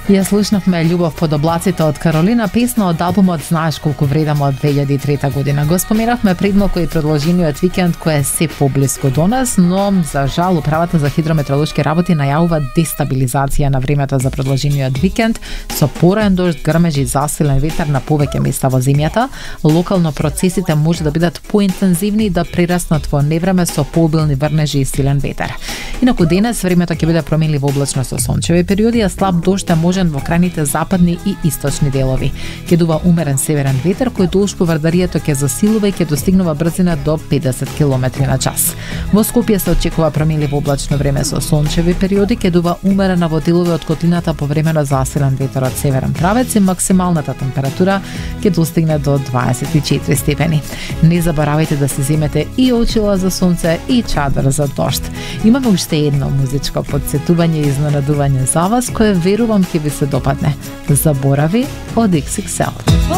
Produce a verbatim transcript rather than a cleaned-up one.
Ја слушнавме Љубов под облаците од Каролина, песна од албумот Знаеш колку вредам од две илјади и трета година. Го споменавме предмалку и продолжениот викенд кој е се поблиску до нас, но за жал управата за хидрометеоролошки работи најавува дестабилизација на времето за продолжениот викенд со пораен дожд, грмежи и засилен ветер на повеќе места во земјата. Локално процесите може да бидат поинтензивни и да прераснат во невреме со пообилни врнежи и силен ветер. Инаку денес времето ќе биде променливо облачно со сончеви периоди, а слаб дожд е можен во крајните западни и источни делови. Ќе дува умерен северен ветер кој долж поврдарието ќе засилува и ќе достигнува брзина до педесет километри на час. Во Скопје се очекува променливо облачно време со сончеви периоди, ќе дува умерена во делови од котлината повремено засилен ветер од северен правец и максималната температура ќе достигне до дваесет и четири степени. Не заборавајте да си земете и очила за сонце и чадар за дожд. Имаме уште едно музичко подсетување и изненадување за вас кое верувам ќе ви се допадне. Заборави од икс икс ел.